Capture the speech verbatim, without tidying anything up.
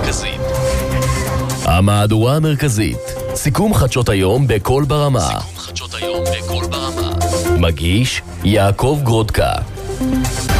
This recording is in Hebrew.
המרכזית. המהדורה המרכזית. סיכום חדשות היום בכל ברמה. סיכום חדשות היום בכל ברמה. מגיש יעקב גרודקה.